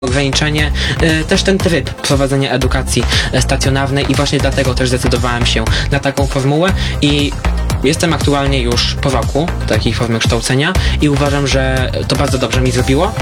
ograniczenie, też ten tryb prowadzenia edukacji stacjonarnej i właśnie dlatego też zdecydowałem się na taką formułę i jestem aktualnie już po roku takiej formy kształcenia i uważam, że to bardzo dobrze mi zrobiło.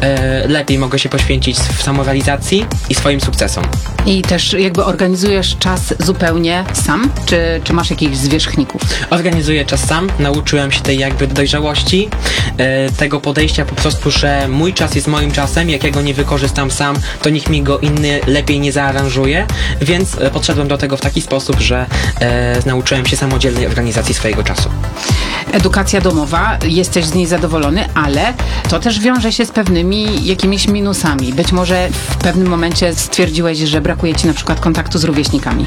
Lepiej mogę się poświęcić w samorealizacji i swoim sukcesom. I też jakby organizujesz czas zupełnie sam, czy masz jakichś zwierzchników? Organizuję czas sam, nauczyłem się tej jakby dojrzałości, tego podejścia po prostu, że mój czas jest moim czasem, jak ja go nie wykorzystam sam, to nikt mi go inny lepiej nie zaaranżuje, więc podszedłem do tego w taki sposób, że nauczyłem się samodzielnej organizacji swojego czasu. Edukacja domowa, jesteś z niej zadowolony, ale to też wiąże się z pewnymi jakimiś minusami. Być może w pewnym momencie stwierdziłeś, że brakuje ci na przykład kontaktu z rówieśnikami.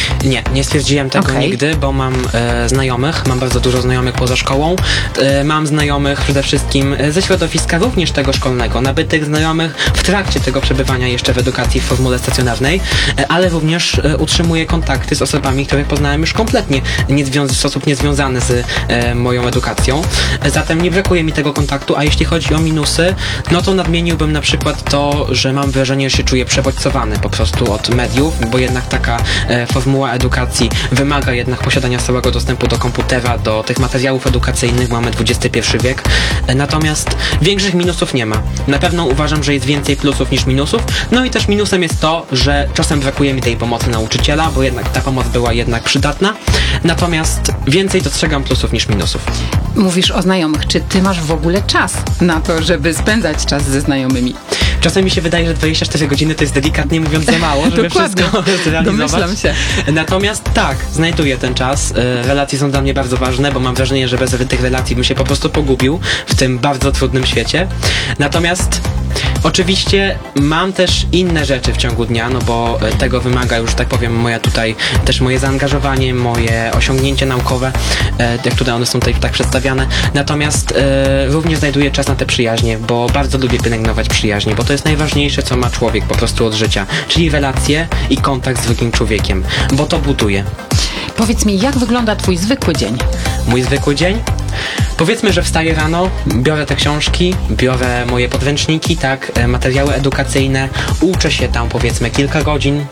Nie stwierdziłem tego nigdy, bo mam znajomych, mam bardzo dużo znajomych poza szkołą. Mam znajomych przede wszystkim ze środowiska również tego szkolnego, nabytych znajomych w trakcie tego przebywania jeszcze w edukacji w formule stacjonarnej, ale również utrzymuję kontakty z osobami, których poznałem już kompletnie w sposób niezwiązany z moją edukacją. Zatem nie brakuje mi tego kontaktu, a jeśli chodzi o minusy, no to nadmieniłbym na przykład to, że mam wrażenie, że się czuję przebodźcowany po prostu od mediów, bo jednak taka formuła edukacji wymaga jednak posiadania stałego dostępu do komputera, do tych materiałów edukacyjnych, mamy XXI wiek. Natomiast większych minusów nie ma. Na pewno uważam, że jest więcej plusów niż minusów, no i też minusem jest to, że czasem brakuje mi tej pomocy nauczyciela, bo jednak ta pomoc była jednak przydatna. Natomiast więcej dostrzegam plusów niż minusów. Mówisz o znajomych. Czy ty masz w ogóle czas na to, żeby spędzać czas ze znajomymi? Czasem mi się wydaje, że 24 godziny to jest delikatnie mówiąc za mało, żeby wszystko zrealizować. Domyślam się. Natomiast tak, znajduję ten czas. Relacje są dla mnie bardzo ważne, bo mam wrażenie, że bez tych relacji bym się po prostu pogubił w tym bardzo trudnym świecie. Natomiast oczywiście mam też inne rzeczy w ciągu dnia, no bo tego wymaga już, tak powiem, moje zaangażowanie, moje osiągnięcia naukowe, które one są tutaj tak przedstawiane. Natomiast również znajduję czas na te przyjaźnie, bo bardzo lubię pielęgnować przyjaźnie, bo to jest najważniejsze, co ma człowiek po prostu od życia, czyli relacje i kontakt z drugim człowiekiem, bo to buduje. Powiedz mi, jak wygląda twój zwykły dzień? Mój zwykły dzień? Powiedzmy, że wstaję rano, biorę te książki, biorę moje podręczniki, materiały edukacyjne, uczę się tam powiedzmy kilka godzin,